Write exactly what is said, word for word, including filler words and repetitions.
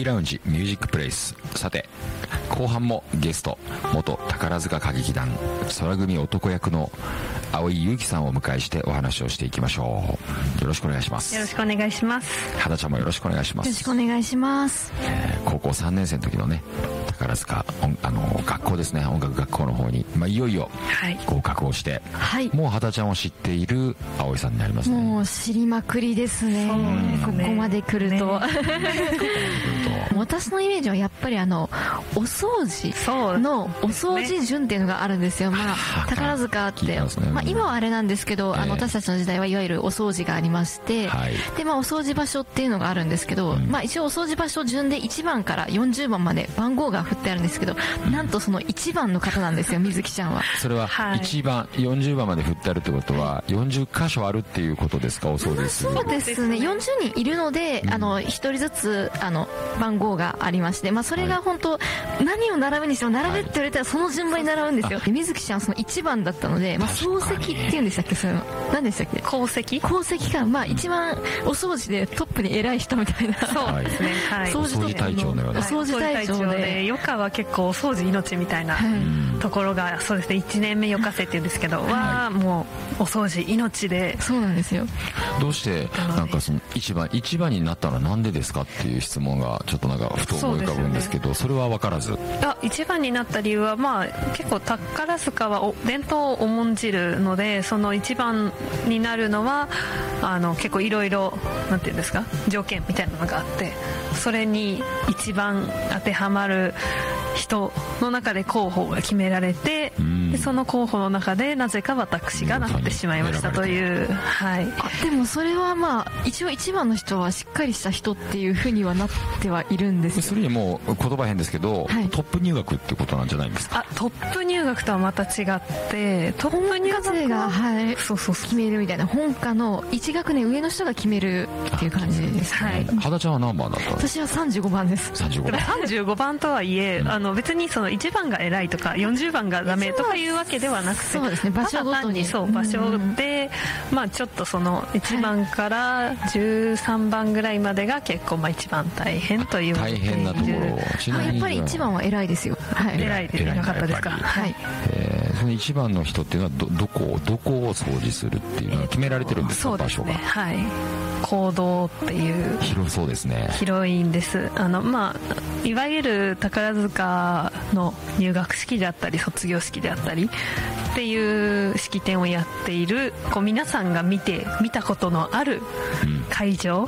ーラウンジミュージックプレイス。さて後半もゲスト元宝塚歌劇団空組男役の青井優樹さんをお迎えしてお話をしていきましょう。よろしくお願いします。 よろしくお願いします。 肌ちゃんもよろしくお願いします。 よろしくお願いします。 えー、高校さんねん生の時のね宝塚あの学校ですね、音楽学校の方に、まあ、いよいよ合格をして、はい、もう肌ちゃんを知っている葵さんになりますね。 もう知りまくりですね。ここまで来ると、ね、私のイメージはやっぱりあのお掃除のお掃除順っていうのがあるんですよ。まあ、宝塚って、まあ、今はあれなんですけど、あの私たちの時代はいわゆるお掃除がありまして、はい、でまあ、お掃除場所っていうのがあるんですけど、うん、まあ、一応お掃除場所順でいちばんからよんじゅうばんまで番号が振ってあるんですけど、なんとそのいちばんの方なんですよ、水木ちゃんは。 それはいちばん、よんじゅうばんまで振ってあるってことはよんじゅっかしょあるっていうことですか、お掃除する。 そうですね、よんじゅうにんいるので、うん、あのひとりずつあの番号がありまして、まあ、それが本当、はい、何を並ぶにしても並べって言われたらその順番に並ぶんですよ。で水木ちゃんはそのいちばんだったので、まあ、漱石っていうんでしたっけ、それは何でしたっけ、 功績功績か、まあ、一番お掃除でトップに偉い人みたいな。 そうですね、はい、 お掃除隊長のような、 お掃除隊長で、余暇は結構お掃除命みたいなところが、そうですね、いちねんめ余暇生っていうんですけど、はもうお掃除命で。 そうなんですよ。 どうしてなんかその一番一番になったのはなんでですかっていう質問がちょっとなんかふと思い浮かぶんですけど、 そ, ね、それは分からず。 あ、一番になった理由は、まあ、結構宝塚は伝統を重んじるので、その一番になるのはあの結構いろいろなんていうんですか、条件みたいなのがあって、それに一番当てはまる人の中で候補が決められて、でその候補の中でなぜか私がなってしまいましたという、はい、 あでもそれはまあ一応一番の人はしっかりした人っていうふうにはなってはいるんですよ。 それにもう言葉変ですけど、はい、トップ入学ってことなんじゃないんですか。 あ、トップ入学とはまた違って、トップ入学生が、はい、そうそうそう決めるみたいな、本科のいち学年上の人が決めるっていう感じです、 はい、 肌ちゃんは何番だったの。 私はさんじゅうごばんです。 さんじゅうごばんさんじゅうごばんとはいえ、うん、あの別にそのいちばんが偉いとかよんじゅうばんがダメとかいうわけではなくて、 そうですね、場所ごとに、 そう場所で、まあ、ちょっとそのいちばんからじゅうさんばんぐらいまでが結構まあ一番大変という大変なところ。 やっぱりいちばんは偉いですよ、はい、 偉いですなかったですか。はい、 えー、そのいちばんの人っていうのは ど, どこをどこを掃除するっていうのは決められてるんですか、 そうですね、 場所が。 はい、行動っていう広そうですね。 広いんです。あの、まあ、いわゆる宝塚の入学式であったり卒業式であったりっていう式典をやっているこう皆さんが見て見たことのある会場